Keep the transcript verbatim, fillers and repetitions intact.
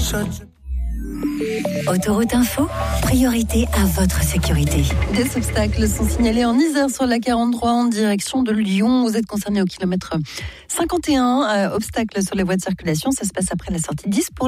Autoroute Info, priorité à votre sécurité. Des obstacles sont signalés en Isère sur la quarante-trois en direction de Lyon. Vous êtes concerné au kilomètre cinquante et un. Euh, obstacles sur les voies de circulation. Ça se passe après la sortie dix pour